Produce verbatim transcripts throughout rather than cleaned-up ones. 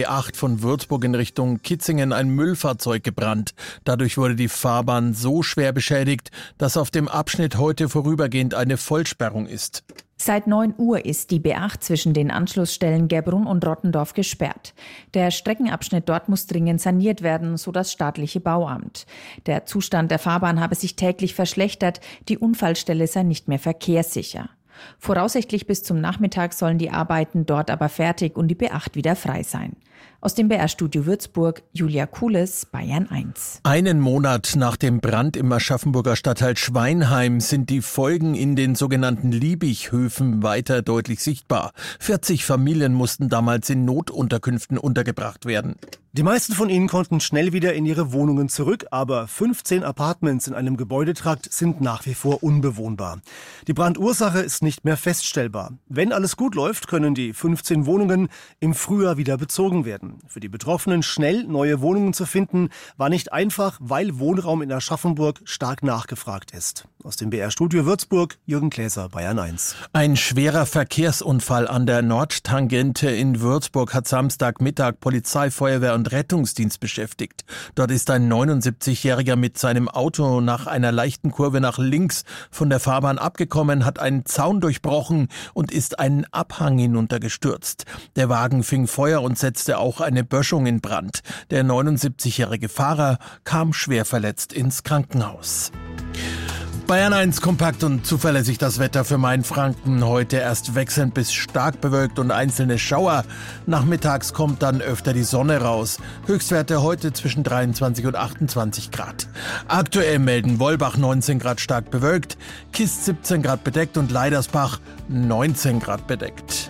B acht von Würzburg in Richtung Kitzingen ein Müllfahrzeug gebrannt. Dadurch wurde die Fahrbahn so schwer beschädigt, dass auf dem Abschnitt heute vorübergehend eine Vollsperrung ist. Seit neun Uhr ist die B acht zwischen den Anschlussstellen Gerbrunn und Rottendorf gesperrt. Der Streckenabschnitt dort muss dringend saniert werden, so das staatliche Bauamt. Der Zustand der Fahrbahn habe sich täglich verschlechtert, die Unfallstelle sei nicht mehr verkehrssicher. Voraussichtlich bis zum Nachmittag sollen die Arbeiten dort aber fertig und die B acht wieder frei sein. Aus dem B R-Studio Würzburg, Julia Kules, Bayern eins. Einen Monat nach dem Brand im Aschaffenburger Stadtteil Schweinheim sind die Folgen in den sogenannten Liebighöfen weiter deutlich sichtbar. vierzig Familien mussten damals in Notunterkünften untergebracht werden. Die meisten von ihnen konnten schnell wieder in ihre Wohnungen zurück, aber fünfzehn Apartments in einem Gebäudetrakt sind nach wie vor unbewohnbar. Die Brandursache ist nicht mehr feststellbar. Wenn alles gut läuft, können die fünfzehn Wohnungen im Frühjahr wieder bezogen werden. Für die Betroffenen schnell neue Wohnungen zu finden, war nicht einfach, weil Wohnraum in Aschaffenburg stark nachgefragt ist. Aus dem B R-Studio Würzburg, Jürgen Gläser, Bayern eins. Ein schwerer Verkehrsunfall an der Nordtangente in Würzburg hat Samstagmittag Polizei, Feuerwehr und Rettungsdienst beschäftigt. Dort ist ein neunundsiebzigjähriger mit seinem Auto nach einer leichten Kurve nach links von der Fahrbahn abgekommen, hat einen Zaun durchbrochen und ist einen Abhang hinuntergestürzt. Der Wagen fing Feuer und setzte auch eine Böschung in Brand. Der neunundsiebzigjährige Fahrer kam schwer verletzt ins Krankenhaus. Bayern eins kompakt und zuverlässig das Wetter für Mainfranken. Heute erst wechselnd bis stark bewölkt und einzelne Schauer. Nachmittags kommt dann öfter die Sonne raus. Höchstwerte heute zwischen dreiundzwanzig und achtundzwanzig Grad. Aktuell melden Wolbach neunzehn Grad stark bewölkt, Kist siebzehn Grad bedeckt und Leidersbach neunzehn Grad bedeckt.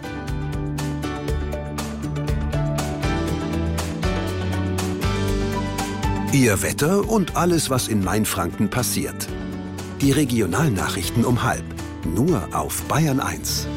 Ihr Wetter und alles, was in Mainfranken passiert. Die Regionalnachrichten um halb. Nur auf Bayern eins.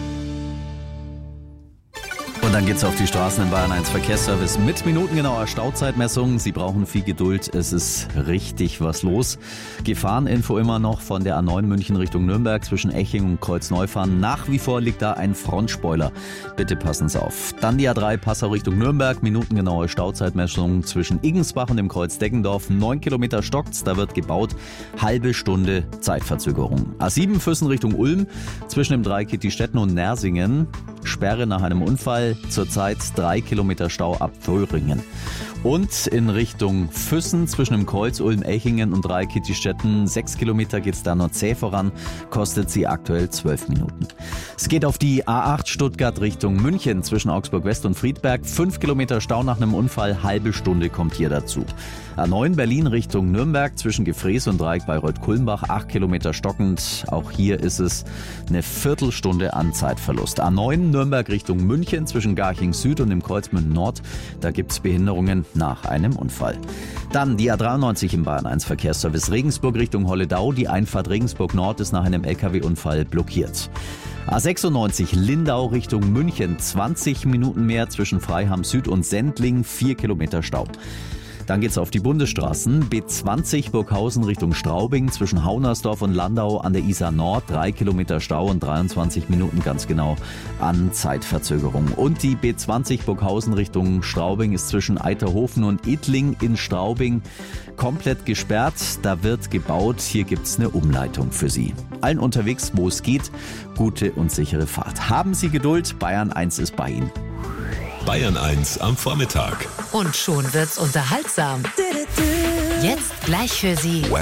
Und dann geht's auf die Straßen in Bayern eins Verkehrsservice mit minutengenauer Stauzeitmessung. Sie brauchen viel Geduld, es ist richtig was los. Gefahreninfo immer noch von der A neun München Richtung Nürnberg zwischen Eching und Kreuzneufahren. Nach wie vor liegt da ein Frontspoiler. Bitte passen Sie auf. Dann die A drei Passau Richtung Nürnberg, minutengenaue Stauzeitmessung zwischen Igensbach und dem Kreuz Deggendorf. Neun Kilometer stockt's, da wird gebaut. Halbe Stunde Zeitverzögerung. A sieben Füssen Richtung Ulm zwischen dem Dreieck Kittistetten und Nersingen. Sperre nach einem Unfall, zurzeit drei Kilometer Stau ab Vöhringen. Und in Richtung Füssen zwischen dem Kreuz Ulm-Echingen und Dreieck Kittistetten, sechs Kilometer geht's da noch zäh voran, kostet sie aktuell zwölf Minuten. Es geht auf die A acht Stuttgart Richtung München zwischen Augsburg West und Friedberg, fünf Kilometer Stau nach einem Unfall, halbe Stunde kommt hier dazu. A neun Berlin Richtung Nürnberg zwischen Gefrees und Dreieck Bayreuth-Kulmbach, acht Kilometer stockend, auch hier ist es eine Viertelstunde an Zeitverlust. A neun Nürnberg Richtung München zwischen Garching Süd und dem Kreuzmünden Nord, da gibt's Behinderungen nach einem Unfall. Dann die A dreiundneunzig im Bayern eins Verkehrsservice Regensburg Richtung Holledau. Die Einfahrt Regensburg Nord ist nach einem L K W-Unfall blockiert. A sechsundneunzig Lindau Richtung München. zwanzig Minuten mehr zwischen Freiham Süd und Sendling. vier Kilometer Stau. Dann geht's auf die Bundesstraßen. B zwanzig Burghausen Richtung Straubing zwischen Haunersdorf und Landau an der Isar Nord. drei Kilometer Stau und dreiundzwanzig Minuten ganz genau an Zeitverzögerung. Und die B zwanzig Burghausen Richtung Straubing ist zwischen Eiterhofen und Idling in Straubing komplett gesperrt. Da wird gebaut. Hier gibt's eine Umleitung für Sie. Allen unterwegs, wo es geht, gute und sichere Fahrt. Haben Sie Geduld. Bayern eins ist bei Ihnen. Bayern eins am Vormittag. Und schon wird's unterhaltsam. Jetzt gleich für Sie